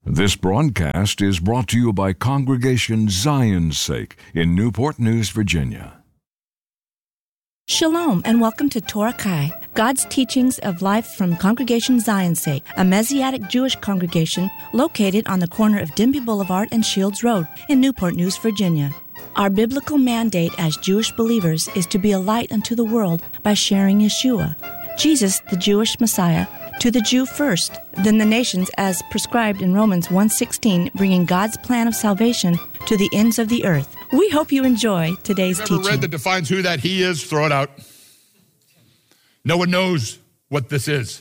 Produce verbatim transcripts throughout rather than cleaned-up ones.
This broadcast is brought to you by Congregation Zion's Sake in Newport News, Virginia. Shalom and welcome to Torah Kai, God's teachings of life from Congregation Zion's Sake, a Messianic Jewish congregation located on the corner of Denby Boulevard and Shields Road in Newport News, Virginia. Our biblical mandate as Jewish believers is to be a light unto the world by sharing Yeshua, Jesus, the Jewish Messiah, to the Jew first, then the nations as prescribed in Romans one sixteen, bringing God's plan of salvation to the ends of the earth. We hope you enjoy today's teaching. Ever read that defines who that he is? Throw it out. No one knows what this is.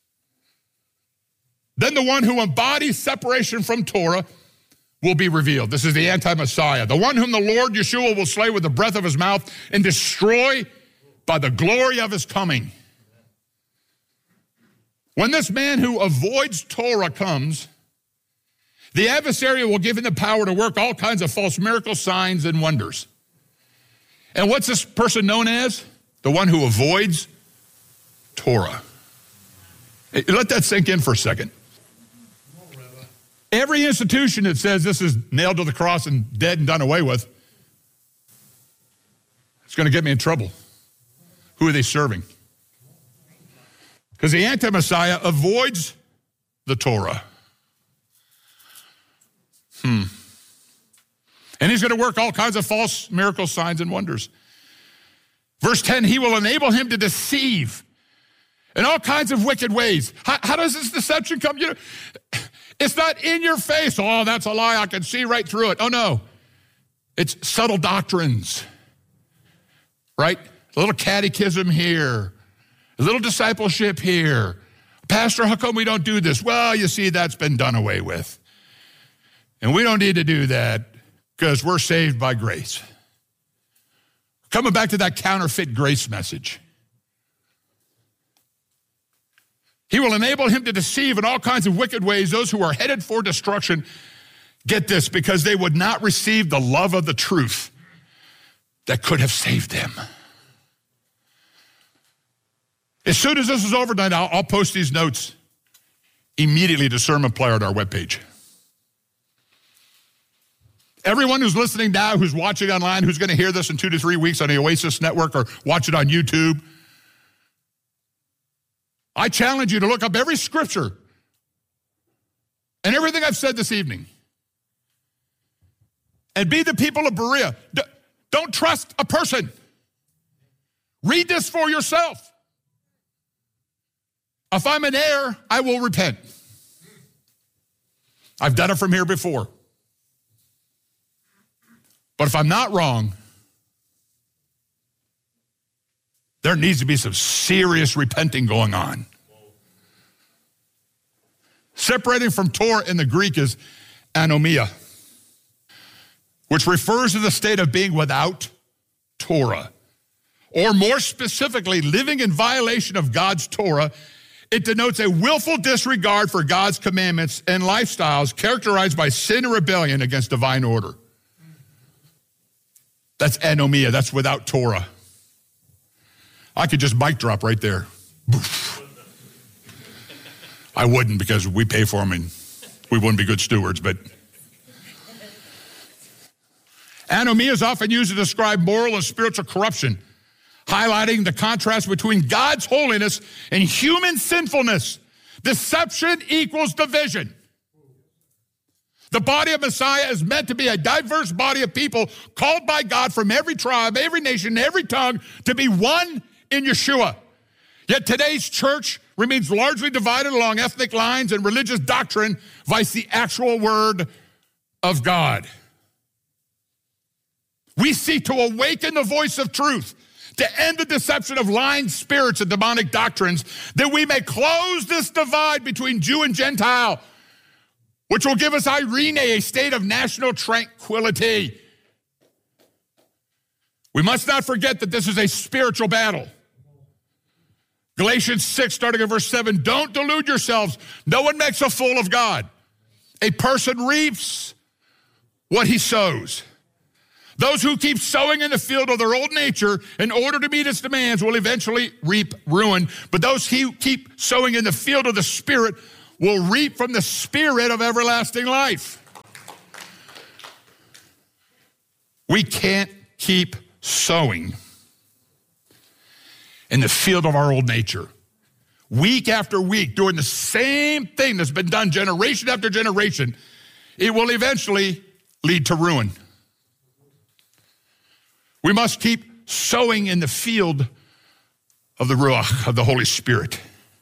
Then the one who embodies separation from Torah will be revealed. This is the anti-Messiah, the one whom the Lord Yeshua will slay with the breath of his mouth and destroy by the glory of his coming. When this man who avoids Torah comes, the adversary will give him the power to work all kinds of false miracles, signs, and wonders. And what's this person known as? The one who avoids Torah. Hey, let that sink in for a second. Every institution that says this is nailed to the cross and dead and done away with, it's going to get me in trouble. Who are they serving? Because the anti-Messiah avoids the Torah. Hmm. And he's going to work all kinds of false miracles, signs, and wonders. Verse ten, he will enable him to deceive in all kinds of wicked ways. How, how does this deception come? You know, it's not in your face. Oh, that's a lie. I can see right through it. Oh, no. It's subtle doctrines, right? A little catechism here. A little discipleship here. Pastor, how come we don't do this? Well, you see, that's been done away with. And we don't need to do that because we're saved by grace. Coming back to that counterfeit grace message. He will enable him to deceive in all kinds of wicked ways those who are headed for destruction. Get this, because they would not receive the love of the truth that could have saved them. As soon as this is over tonight, I'll, I'll post these notes immediately to Sermon Player at our webpage. Everyone who's listening now, who's watching online, who's going to hear this in two to three weeks on the Oasis Network or watch it on YouTube, I challenge you to look up every scripture and everything I've said this evening and be the people of Berea. D- don't trust a person. Read this for yourself. If I'm in error, I will repent. I've done it from here before. But if I'm not wrong, there needs to be some serious repenting going on. Separating from Torah in the Greek is anomia, which refers to the state of being without Torah. Or more specifically, living in violation of God's Torah. It denotes a willful disregard for God's commandments and lifestyles characterized by sin and rebellion against divine order. That's anomia. That's without Torah. I could just mic drop right there. I wouldn't because we pay for them and we wouldn't be good stewards, but anomia is often used to describe moral and spiritual corruption, highlighting the contrast between God's holiness and human sinfulness. Deception equals division. The body of Messiah is meant to be a diverse body of people called by God from every tribe, every nation, every tongue to be one in Yeshua. Yet today's church remains largely divided along ethnic lines and religious doctrine vice the actual word of God. We seek to awaken the voice of truth, to end the deception of lying spirits and demonic doctrines, that we may close this divide between Jew and Gentile, which will give us Irene, a state of national tranquility. We must not forget that this is a spiritual battle. Galatians six, starting at verse seven, don't delude yourselves. No one makes a fool of God. A person reaps what he sows. Those who keep sowing in the field of their old nature in order to meet its demands will eventually reap ruin. But those who keep sowing in the field of the Spirit will reap from the Spirit of everlasting life. We can't keep sowing in the field of our old nature, week after week, doing the same thing that's been done generation after generation. It will eventually lead to ruin. We must keep sowing in the field of the Ruach, of the Holy Spirit.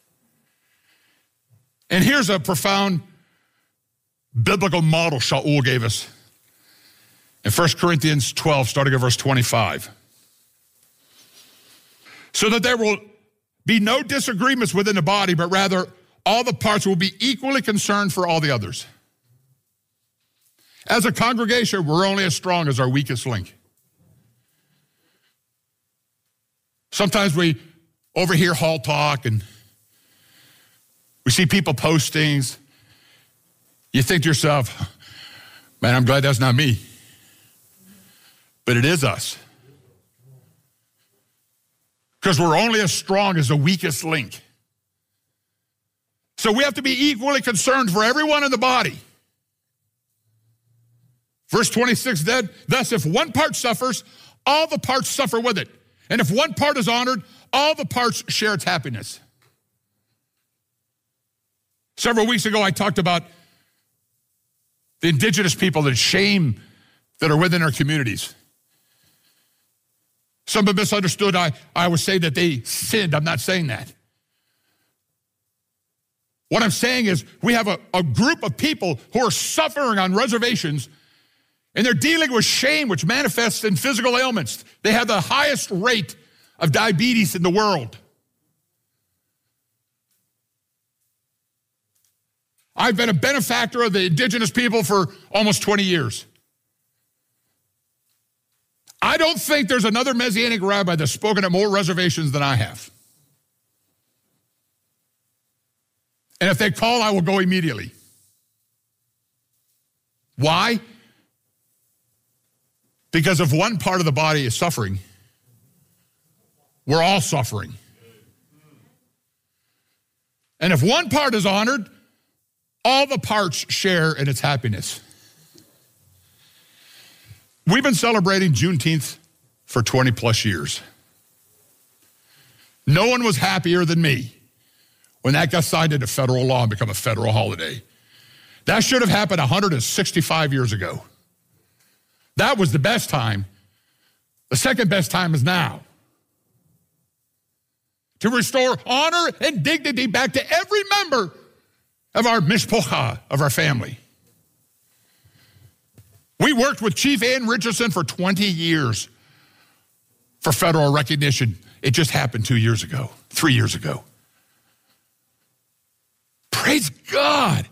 And here's a profound biblical model Shaul gave us in First Corinthians twelve, starting at verse twenty-five. So that there will be no disagreements within the body, but rather all the parts will be equally concerned for all the others. As a congregation, we're only as strong as our weakest link. Sometimes we overhear hall talk and we see people post things. You think to yourself, man, I'm glad that's not me. But it is us. Because we're only as strong as the weakest link. So we have to be equally concerned for everyone in the body. Verse twenty-six, then, thus if one part suffers, all the parts suffer with it. And if one part is honored, all the parts share its happiness. Several weeks ago, I talked about the indigenous people, the shame that are within our communities. Some have misunderstood. I, I would say that they sinned. I'm not saying that. What I'm saying is we have a, a group of people who are suffering on reservations, and they're dealing with shame, which manifests in physical ailments. They have the highest rate of diabetes in the world. I've been a benefactor of the indigenous people for almost twenty years. I don't think there's another Messianic rabbi that's spoken at more reservations than I have. And if they call, I will go immediately. Why? Because if one part of the body is suffering, we're all suffering. And if one part is honored, all the parts share in its happiness. We've been celebrating Juneteenth for twenty plus years. No one was happier than me when that got signed into federal law and become a federal holiday. That should have happened one hundred sixty-five years ago. That was the best time. The second best time is now. To restore honor and dignity back to every member of our mishpocha, of our family. We worked with Chief Ann Richardson for twenty years for federal recognition. It just happened two years ago, three years ago. Praise God.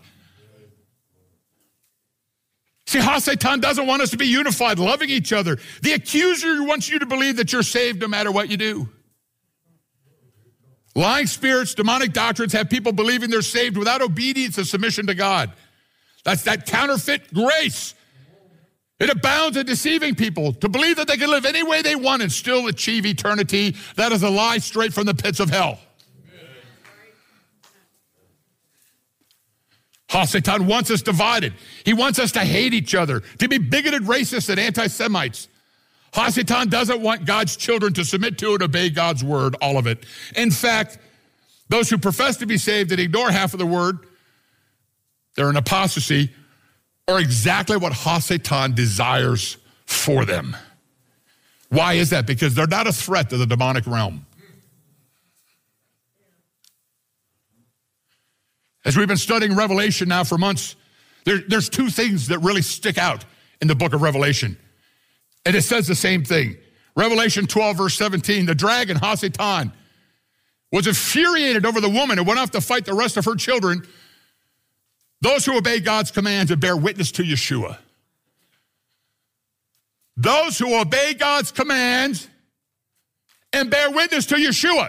See, HaSatan doesn't want us to be unified, loving each other. The accuser wants you to believe that you're saved no matter what you do. Lying spirits, demonic doctrines have people believing they're saved without obedience and submission to God. That's that counterfeit grace. It abounds in deceiving people to believe that they can live any way they want and still achieve eternity. That is a lie straight from the pits of hell. HaSatan wants us divided. He wants us to hate each other, to be bigoted, racist, and anti-Semites. HaSatan doesn't want God's children to submit to and obey God's word, all of it. In fact, those who profess to be saved and ignore half of the word, they're in apostasy, are exactly what HaSatan desires for them. Why is that? Because they're not a threat to the demonic realm. As we've been studying Revelation now for months, there, there's two things that really stick out in the book of Revelation. And it says the same thing. Revelation twelve, verse seventeen, the dragon, HaSatan, was infuriated over the woman and went off to fight the rest of her children, those who obey God's commands and bear witness to Yeshua. Those who obey God's commands and bear witness to Yeshua.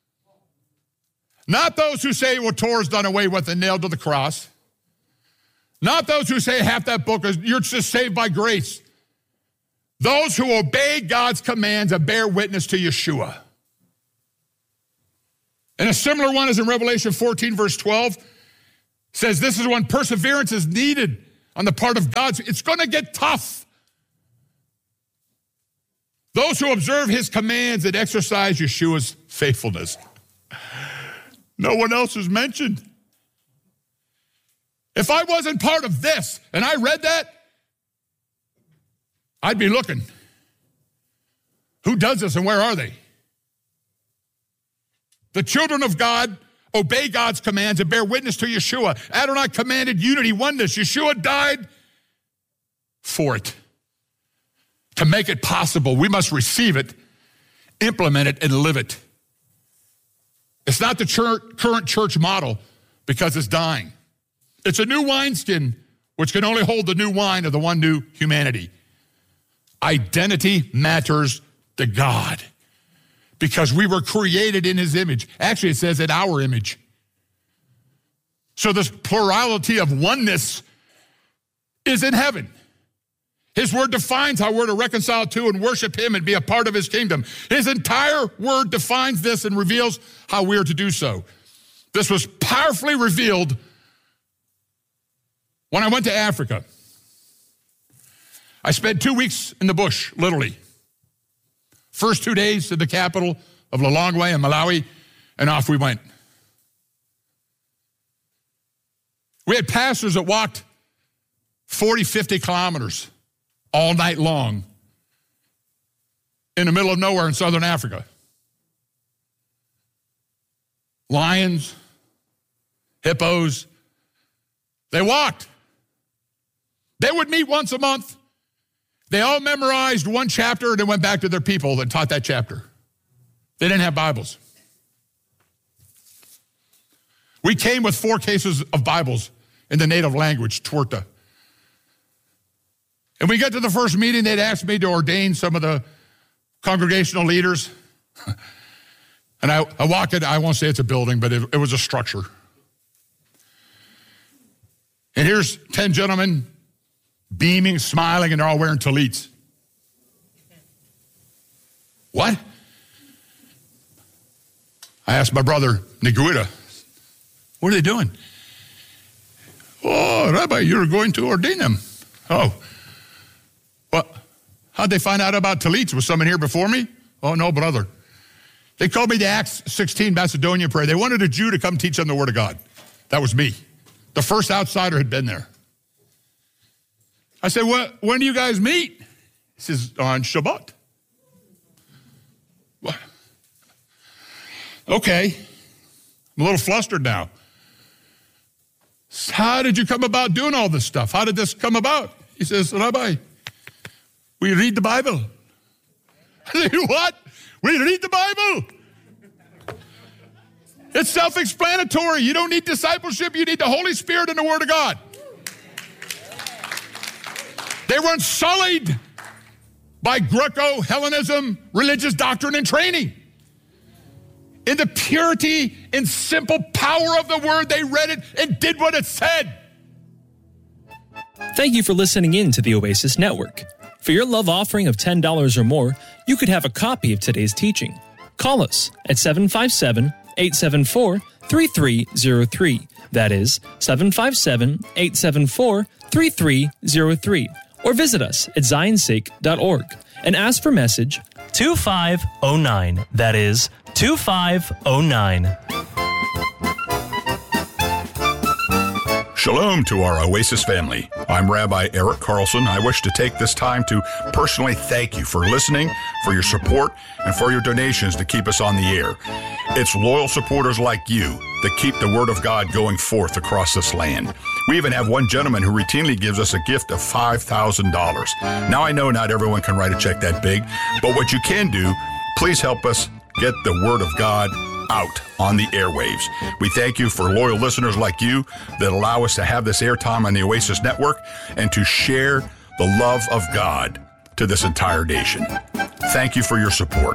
Not those who say, well, Torah's done away with and nailed to the cross. Not those who say half that book is, you're just saved by grace. Those who obey God's commands and bear witness to Yeshua. And a similar one is in Revelation fourteen, verse twelve. says this is when perseverance is needed on the part of God. It's going to get tough. Those who observe his commands and exercise Yeshua's faithfulness. No one else is mentioned. If I wasn't part of this and I read that, I'd be looking. Who does this and where are they? The children of God obey God's commands and bear witness to Yeshua. Adonai commanded unity, oneness. Yeshua died for it. To make it possible, we must receive it, implement it, and live it. It's not the church, current church model because it's dying. It's a new wineskin which can only hold the new wine of the one new humanity. Identity matters to God because we were created in his image. Actually, it says in our image. So this plurality of oneness is in heaven. His word defines how we're to reconcile to and worship him and be a part of his kingdom. His entire word defines this and reveals how we are to do so. This was powerfully revealed when I went to Africa. I spent two weeks in the bush, literally. First two days in the capital of Lilongwe in Malawi, and off we went. We had pastors that walked forty, fifty kilometers all night long in the middle of nowhere in southern Africa. Lions, hippos, they walked. They would meet once a month. They all memorized one chapter and then went back to their people and taught that chapter. They didn't have Bibles. We came with four cases of Bibles in the native language, Twerta. And we got to the first meeting, they'd asked me to ordain some of the congregational leaders. And I, I walk in, I won't say it's a building, but it, it was a structure. And here's ten gentlemen beaming, smiling, and they're all wearing tallits. What? I asked my brother, Neguita, what are they doing? Oh, Rabbi, you're going to ordain them. Oh. Well, how'd they find out about tallits? Was someone here before me? Oh, no, brother. They called me to Acts sixteen Macedonian prayer. They wanted a Jew to come teach them the word of God. That was me. The first outsider had been there. I said, well, when do you guys meet? He says, on Shabbat. What? Okay. I'm a little flustered now. How did you come about doing all this stuff? How did this come about? He says, Rabbi, we read the Bible. I said, what? We read the Bible. It's self-explanatory. You don't need discipleship. You need the Holy Spirit and the Word of God. They weren't sullied by Greco-Hellenism, religious doctrine and training. In the purity and simple power of the Word, they read it and did what it said. Thank you for listening in to the Oasis Network. For your love offering of ten dollars or more, you could have a copy of today's teaching. Call us at seven five seven, eight seven four, three three zero three. That is seven five seven, eight seven four, three three zero three. Or visit us at zion sake dot org and ask for message two five oh nine. That is two five oh nine. Shalom to our Oasis family. I'm Rabbi Eric Carlson. I wish to take this time to personally thank you for listening, for your support, and for your donations to keep us on the air. It's loyal supporters like you that keep the Word of God going forth across this land. We even have one gentleman who routinely gives us a gift of five thousand dollars. Now, I know not everyone can write a check that big, but what you can do, please help us get the Word of God out on the airwaves. We thank you for loyal listeners like you that allow us to have this airtime on the Oasis Network and to share the love of God to this entire nation. Thank you for your support.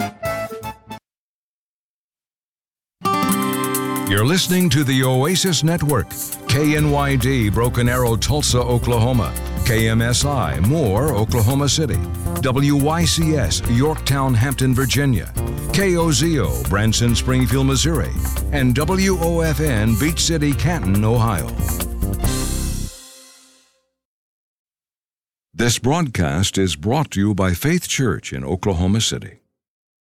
You're listening to the Oasis Network, K N Y D, Broken Arrow, Tulsa, Oklahoma, K M S I, Moore, Oklahoma City, W Y C S, Yorktown, Hampton, Virginia, K O Z O, Branson, Springfield, Missouri, and W O F N, Beach City, Canton, Ohio. This broadcast is brought to you by Faith Church in Oklahoma City.